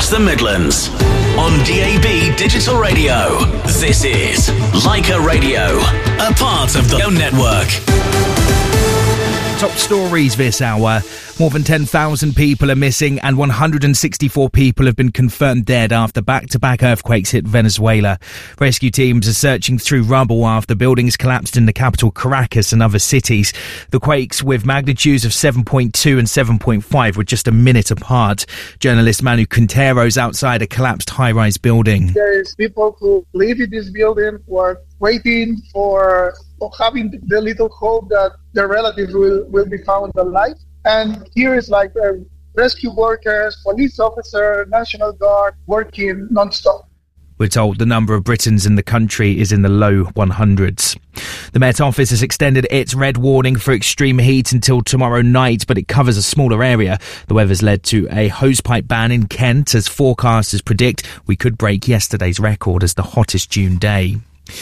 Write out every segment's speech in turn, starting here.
across the Midlands. On DAB Digital Radio, this is Leica Radio, a part of the network. Top stories this hour. More than 10,000 people are missing and 164 people have been confirmed dead after back-to-back earthquakes hit Venezuela. Rescue teams are searching through rubble after buildings collapsed in the capital Caracas and other cities. The quakes, with magnitudes of 7.2 and 7.5, were just a minute apart. Journalist Manu Quintero's outside a collapsed high-rise building. There's people who live in this building who are waiting for having the little hope that their relatives will be found alive. And here is like rescue workers, police officers, National Guard working non-stop. We're told the number of Britons in the country is in the low 100s. The Met Office has extended its red warning for extreme heat until tomorrow night, but it covers a smaller area. The weather's led to a hosepipe ban in Kent, as forecasters predict we could break yesterday's record as the hottest June day.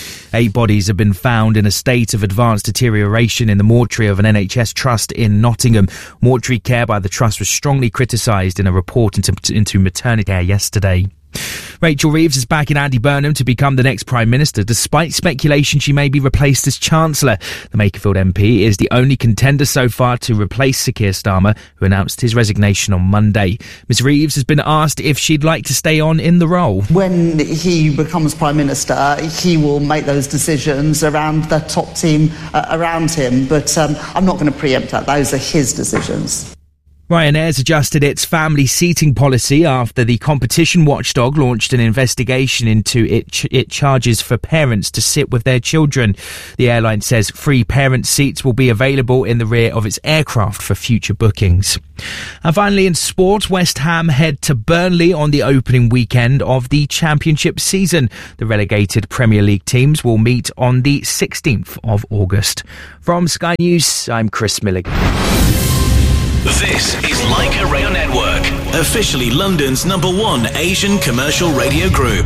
8 bodies have been found in a state of advanced deterioration in the mortuary of an NHS trust in Nottingham. Mortuary care by the trust was strongly criticised in a report into maternity care yesterday. Rachel Reeves is backing Andy Burnham to become the next Prime Minister, despite speculation she may be replaced as Chancellor. The Makerfield MP is the only contender so far to replace Sir Keir Starmer, who announced his resignation on Monday. Ms Reeves has been asked if she'd like to stay on in the role. When he becomes Prime Minister, he will make those decisions around the top team around him, but I'm not going to preempt that. Those are his decisions. Ryanair's adjusted its family seating policy after the competition watchdog launched an investigation into it charges for parents to sit with their children. The airline says free parent seats will be available in the rear of its aircraft for future bookings. And finally, in sport, West Ham head to Burnley on the opening weekend of the Championship season. The relegated Premier League teams will meet on the 16th of August. From Sky News, I'm Chris Milligan. This is Leica Radio Network, officially London's #1 Asian commercial radio group.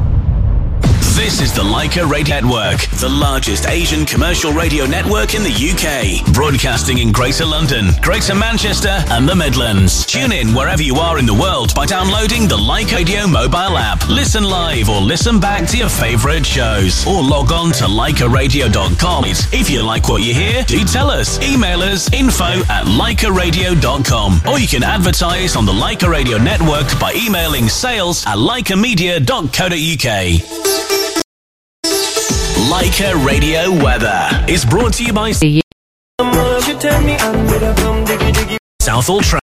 This is the Leica Radio Network, the largest Asian commercial radio network in the UK, broadcasting in Greater London, Greater Manchester and the Midlands. Tune in wherever you are in the world by downloading the Leica Radio mobile app. Listen live or listen back to your favourite shows, or log on to leicaradio.com. If you like what you hear, do tell us. Email us info@leicaradio.com, or you can advertise on the Leica Radio Network by emailing sales@leicamedia.co.uk. Leica Radio Weather is brought to you by Southall Travel.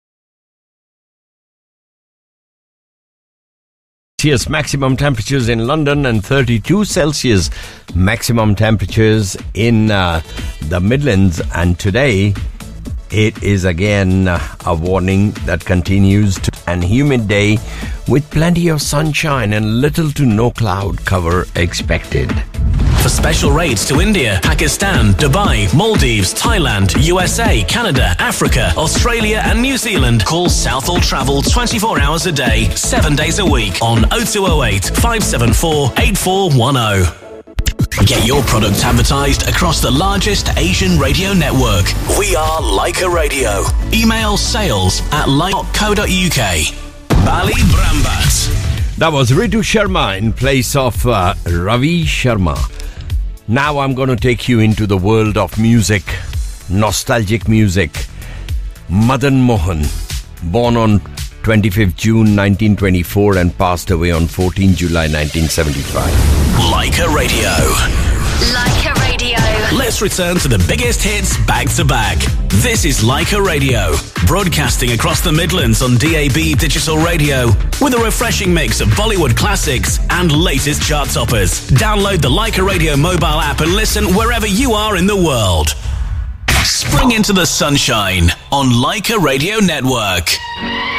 Celsius maximum temperatures in London and 32 Celsius maximum temperatures in the Midlands. And today it is again a warning that continues to an humid day with plenty of sunshine and little to no cloud cover expected. For special rates to India, Pakistan, Dubai, Maldives, Thailand, USA, Canada, Africa, Australia and New Zealand, call Southall Travel 24 hours a day, 7 days a week on 0208 574 8410. Get your product advertised across the largest Asian radio network. We are Leica Radio. Email sales@leica.co.uk. Bali Brambat. That was Ritu Sharma in place of Ravi Sharma. Now I'm going to take you into the world of music, nostalgic music. Madan Mohan, born on 25th June 1924 and passed away on 14 July 1975. Leica Radio. Leica Radio. Let's return to the biggest hits back to back. This is Leica Radio, broadcasting across the Midlands on DAB Digital Radio, with a refreshing mix of Bollywood classics and latest chart toppers. Download the Leica Radio mobile app and listen wherever you are in the world. Spring into the sunshine on Leica Radio Network.